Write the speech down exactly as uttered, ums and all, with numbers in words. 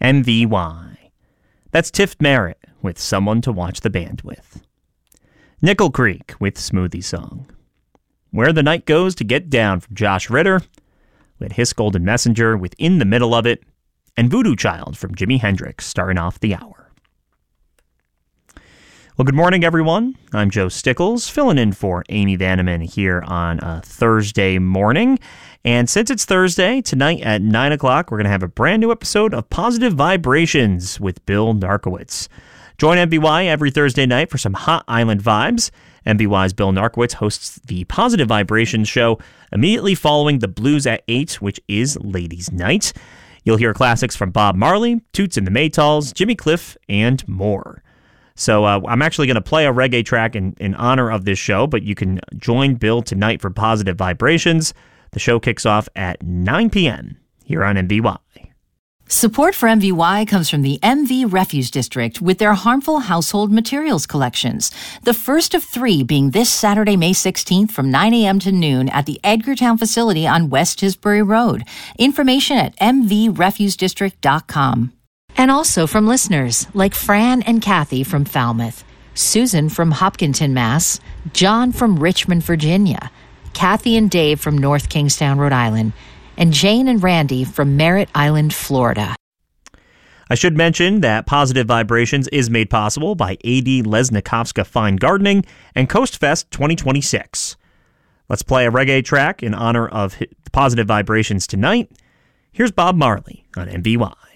M V Y. That's Tiff Merritt with Someone to Watch the Band With. Nickel Creek with Smoothie Song. Where the Night Goes to Get Down from Josh Ritter. We had His Golden Messenger with In the Middle of It. And Voodoo Child from Jimi Hendrix starting off the hour. Well, good morning, everyone. I'm Joe Stickles, filling in for Amy Vanneman here on a Thursday morning. And since it's Thursday, tonight at nine o'clock, we're going to have a brand new episode of Positive Vibrations with Bill Narkowitz. Join M B Y every Thursday night for some hot island vibes. M B Y's Bill Narkowitz hosts the Positive Vibrations show immediately following the Blues at eight, which is Ladies' Night. You'll hear classics from Bob Marley, Toots and the Maytals, Jimmy Cliff, and more. So uh, I'm actually going to play a reggae track in, in honor of this show, but you can join Bill tonight for Positive Vibrations. The show kicks off at nine p.m. here on M V Y. Support for M V Y comes from the M V Refuse District with their harmful household materials collections. The first of three being this Saturday, May sixteenth from nine a.m. to noon at the Edgartown facility on West Tisbury Road. Information at m v refuse district dot com. And also from listeners like Fran and Kathy from Falmouth, Susan from Hopkinton, Mass., John from Richmond, Virginia, Kathy and Dave from North Kingstown, Rhode Island, and Jane and Randy from Merritt Island, Florida. I should mention that Positive Vibrations is made possible by A D Lesnikovska Fine Gardening and Coast Fest twenty twenty-six. Let's play a reggae track in honor of Positive Vibrations tonight. Here's Bob Marley on M V Y.